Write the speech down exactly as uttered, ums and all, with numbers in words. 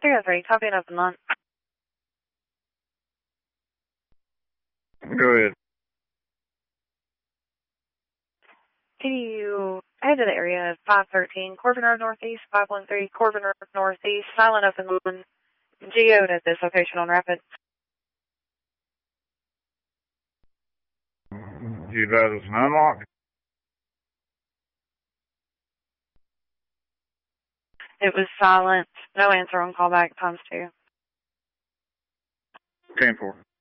three oh three, copy an open line. Go ahead. Can you head to the area of five thirteen Corbin Road Northeast, five one three Corbin Road Northeast, silent open line, geoed at this location on Rapid. You got us an unlock? It was silent. No answer on callback times two. ten four.